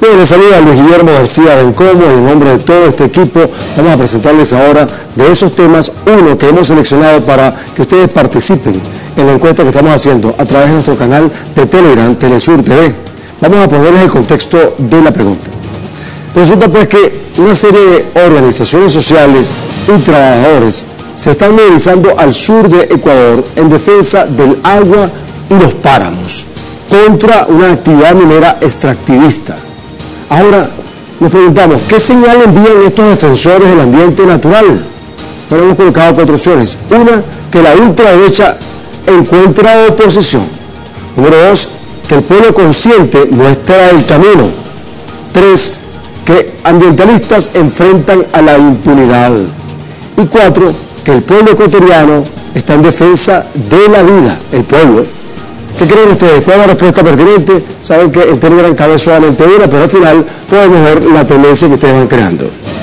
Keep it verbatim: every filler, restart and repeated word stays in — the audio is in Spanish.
Bien, les saluda Luis Guillermo García Bencomo y en nombre de todo este equipo vamos a presentarles ahora de esos temas uno que hemos seleccionado para que ustedes participen en la encuesta que estamos haciendo a través de nuestro canal de Telegram, Telesur T V. Vamos a ponerles el contexto de la pregunta. Resulta pues que una serie de organizaciones sociales y trabajadores se están movilizando al sur de Ecuador en defensa del agua y los páramos, contra una actividad minera extractivista. Ahora, nos preguntamos, ¿qué señal envían estos defensores del ambiente natural? Bueno, hemos colocado cuatro opciones. Una, que la ultraderecha encuentra oposición. Número dos, que el pueblo consciente muestra el camino. Tres, que ambientalistas enfrentan a la impunidad. Y cuatro, que el pueblo ecuatoriano está en defensa de la vida, el pueblo. ¿Qué creen ustedes? ¿Cuál es la respuesta pertinente? Saben que en Telegram cabe solamente una, pero al final podemos ver la tendencia que ustedes van creando.